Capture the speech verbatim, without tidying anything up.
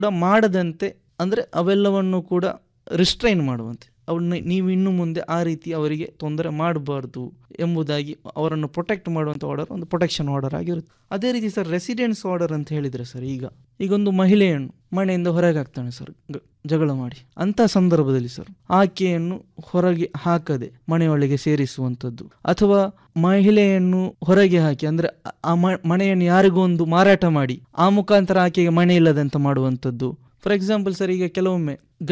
ಕೂಡ ಮಾಡದಂತೆ, ಅಂದರೆ ಅವೆಲ್ಲವನ್ನು ಕೂಡ ರಿಸ್ಟ್ರೈನ್ ಮಾಡುವಂತೆ, ಅವ್ರನ್ನ ನೀವು ಇನ್ನು ಮುಂದೆ ಆ ರೀತಿ ಅವರಿಗೆ ತೊಂದರೆ ಮಾಡಬಾರ್ದು ಎಂಬುದಾಗಿ ಅವರನ್ನು ಪ್ರೊಟೆಕ್ಟ್ ಮಾಡುವಂಥ ಆರ್ಡರ್ ಒಂದು ಪ್ರೊಟೆಕ್ಷನ್ ಆರ್ಡರ್ ಆಗಿರುತ್ತೆ. ಅದೇ ರೀತಿ ಸರ್ ರೆಸಿಡೆನ್ಸ್ ಆರ್ಡರ್ ಅಂತ ಹೇಳಿದರೆ ಸರ್, ಈಗ ಈಗೊಂದು ಮಹಿಳೆಯನ್ನು ಮನೆಯಿಂದ ಹೊರಗೆ ಹಾಕ್ತಾನೆ ಸರ್ ಜಗಳ ಮಾಡಿ. ಅಂಥ ಸಂದರ್ಭದಲ್ಲಿ ಸರ್ ಆಕೆಯನ್ನು ಹೊರಗೆ ಹಾಕದೆ ಮನೆಯೊಳಗೆ ಸೇರಿಸುವಂಥದ್ದು, ಅಥವಾ ಮಹಿಳೆಯನ್ನು ಹೊರಗೆ ಹಾಕಿ ಅಂದರೆ ಆ ಮನೆಯನ್ನು ಯಾರಿಗೂ ಒಂದು ಮಾರಾಟ ಮಾಡಿ ಆ ಮುಖಾಂತರ ಆಕೆಗೆ ಮನೆ ಇಲ್ಲದಂತ ಮಾಡುವಂಥದ್ದು. ಫಾರ್ ಎಕ್ಸಾಂಪಲ್ ಸರ್, ಈಗ ಕೆಲವೊಮ್ಮೆ